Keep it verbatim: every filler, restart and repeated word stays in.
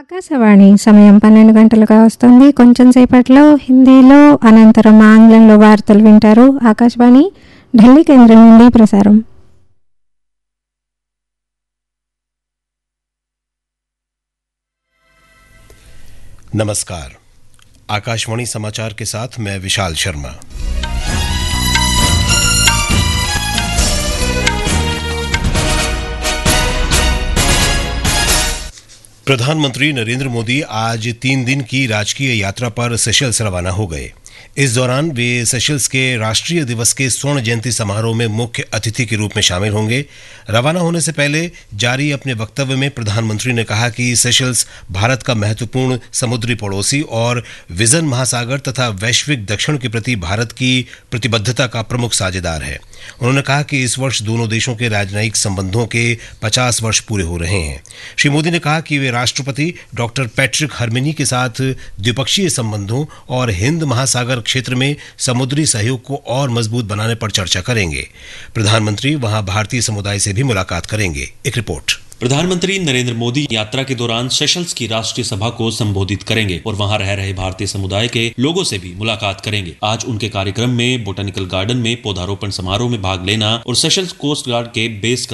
ఆకాశవాణి సమయం పన్నెండు గంటలుగా వస్తుంది. కొంచెం సేపట్లో హిందీలో, అనంతరం ఆంగ్లంలో వార్తలు వింటారు. ఆకాశవాణి ఢిల్లీ కేంద్రం నుండి ప్రసారం. नमस्कार। आकाशवाणी समाचार के साथ मैं विशाल शर्मा। प्रधानमंत्री नरेंद्र मोदी आज तीन दिन की राजकीय यात्रा पर सेशल्स रवाना हो गए। इस दौरान वे सेशल्स के राष्ट्रीय दिवस के स्वर्ण जयंती समारोह में मुख्य अतिथि के रूप में शामिल होंगे। रवाना होने से पहले जारी अपने वक्तव्य में प्रधानमंत्री ने कहा कि सेशल्स भारत का महत्वपूर्ण समुद्री पड़ोसी और विजन महासागर तथा वैश्विक दक्षिण के प्रति भारत की प्रतिबद्धता का प्रमुख साझेदार है। उन्होंने कहा कि इस वर्ष दोनों देशों के राजनयिक संबंधों के पचास वर्ष पूरे हो रहे हैं। श्री मोदी ने कहा कि वे राष्ट्रपति डॉक्टर पैट्रिक हर्मिनी के साथ द्विपक्षीय संबंधों और हिंद महासागर क्षेत्र में समुद्री सहयोग को और मजबूत बनाने पर चर्चा करेंगे। प्रधानमंत्री वहां भारतीय समुदाय से भी मुलाकात करेंगे। एक रिपोर्ट। प्रधानमंत्री नरेंद्र मोदी यात्रा के दौरान सेशल्स की राष्ट्रीय सभा को संबोधित करेंगे और वहां रह रहे भारतीय समुदाय के लोगों से भी मुलाकात करेंगे। आज उनके कार्यक्रम में बोटेनिकल गार्डन में पौधारोपण समारोह में भाग लेना और सेशल्स कोस्ट गार्ड के बेस